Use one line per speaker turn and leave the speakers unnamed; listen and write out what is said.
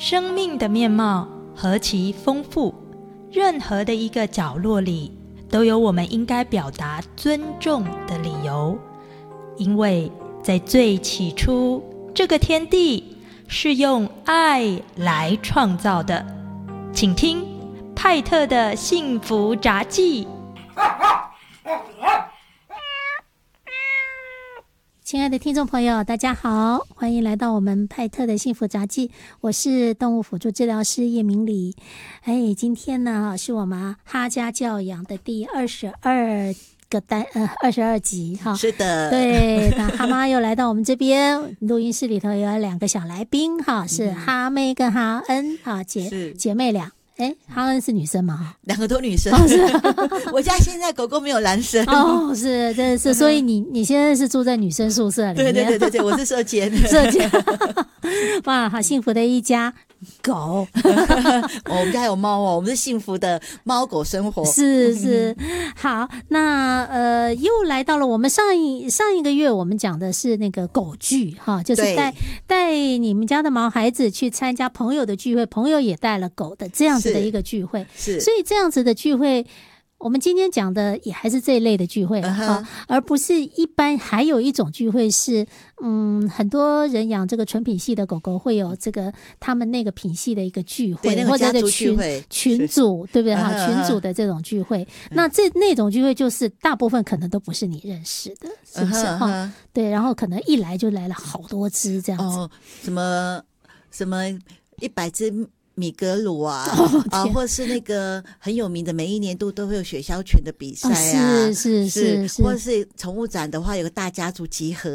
生命的面貌何其丰富，任何的一个角落里都有我们应该表达尊重的理由。因为在最起初，这个天地是用爱来创造的。请听派特的幸福杂记。
亲爱的听众朋友，大家好，欢迎来到我们派特的幸福杂记，我是动物辅助治疗师叶明礼。今天呢是我们哈家教养的第22集哈。
是的，
对，那哈妈又来到我们这边录音室里头，有2个小来宾哈，是哈妹跟哈恩哈姐妹俩。哈恩是女生吗
？2个都女生。
是
我家现在狗狗没有男生。
是，真的是，所以你现在是住在女生宿舍里面？
对，我是舍监。
舍监，哇，好幸福的一家狗。
我们家有猫哦，我们是幸福的猫狗生活。
是，好，那又来到了我们上一个月，我们讲的是那个狗聚哈，就是带你们家的毛孩子去参加朋友的聚会，朋友也带了狗的这样子的一个聚会，
是，
所以这样子的聚会，我们今天讲的也还是这一类的聚会而不是一般。还有一种聚会是，很多人养这个纯品系的狗狗会有这个他们那个品系的一个聚会，
对，
或者是群组，对不对哈？群组的这种聚会，那那种聚会就是大部分可能都不是你认识的，是不是哈？对，然后可能一来就来了好多只这样子，
什么100只。米格鲁啊，或是那个很有名的，每一年都会有雪橇犬的比赛啊，
是，
或者是宠物展的话，有个大家族集合